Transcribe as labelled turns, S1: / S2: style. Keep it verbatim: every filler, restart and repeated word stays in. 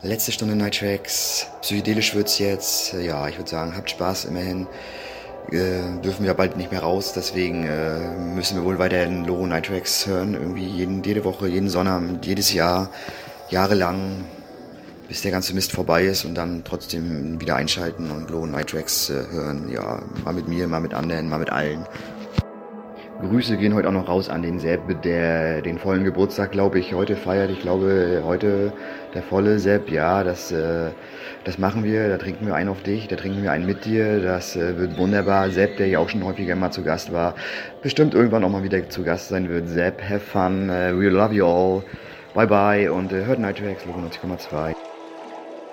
S1: Letzte Stunde Night Tracks, psychedelisch wird's jetzt. Ja, ich würde sagen, habt Spaß immerhin. Äh, dürfen wir bald nicht mehr raus, deswegen äh, müssen wir wohl weiterhin Loro Night Tracks hören. Irgendwie jeden, jede Woche, jeden Sonnabend, jedes Jahr, jahrelang, bis der ganze Mist vorbei ist und dann trotzdem wieder einschalten und Loro Night Tracks äh, hören. Ja, mal mit mir, mal mit anderen, mal mit allen. Grüße gehen heute auch noch raus an den Sepp, der den vollen Geburtstag, glaube ich, heute feiert. Ich glaube, heute der volle Sepp, ja, das, äh, das machen wir. Da trinken wir einen auf dich, da trinken wir einen mit dir. Das äh, wird wunderbar. Sepp, der ja auch schon häufiger mal zu Gast war, bestimmt irgendwann auch mal wieder zu Gast sein wird. Sepp, have fun, uh, we love you all. Bye bye und äh, hört Night Tracks, neunzig Komma zwei.